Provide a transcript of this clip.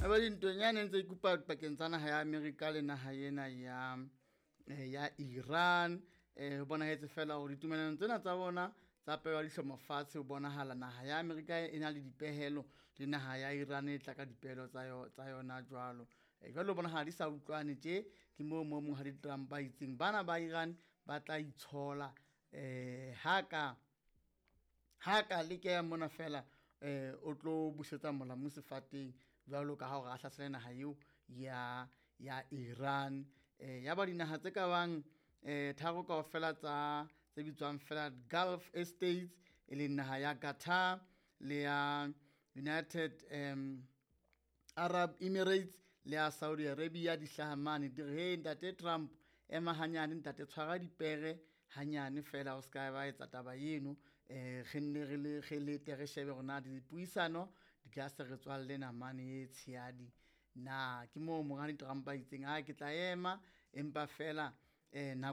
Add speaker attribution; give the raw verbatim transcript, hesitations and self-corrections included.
Speaker 1: Aba dintonyane ntse ikupa pakeng tsa naha ya Amerika le naha ena ya ya Iran eh bona hetse fela hore ditumelano tsena tsa bona tsa pewa dihlomo fatshe ho bonahala naha ya Amerika e na le dipehelo le naha ya Iran e tla ka dipehelo tsa yo tsa yona jwalo e jwalo bona ha di sa utlwane tje ke mo mo mo ha di Trump ba itseng bana ba Iran ba tla itshola eh haka haka le ke mona fela eh o tlo busetsa molamu sefateng jwalo ka ha o rahlasela naha eo ya ya Iran eh ya ba dinaha tse ka bang eh tharo kaofela tsa tse bitswang fela Gulf States e leng naha ya Qatar le ya United um, Arab Emirates le ya Saudi Arabia di hlahamane di re he ntate Trump ema hanyane ntate tshwara dipere hanyane fela o ska ba etsa taba eno eh re nne re le ge le tere shebe rona di puisano di ka se re tswalle na mane e tshiadi na ke mo mo ga di Trump ba itseng ha ke tla ema empa fela eh